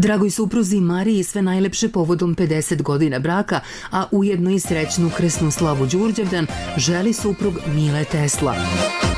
Dragoj supruzi Mariji sve najlepše povodom 50 godina braka, a ujedno i srećnu krsnu slavu Đurđevdan želi suprug Mile Tesla.